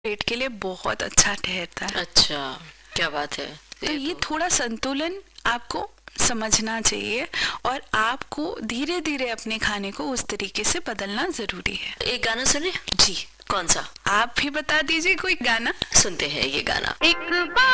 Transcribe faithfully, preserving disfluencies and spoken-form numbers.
पेट के लिए बहुत अच्छा ठहरता है। अच्छा, क्या बात है। तो ये थोड़ा संतुलन आपको समझना चाहिए और आपको धीरे धीरे अपने खाने को उस तरीके से बदलना जरूरी है। एक गाना सुने जी, कौन सा? आप भी बता दीजिए कोई गाना। सुनते हैं ये गाना। एक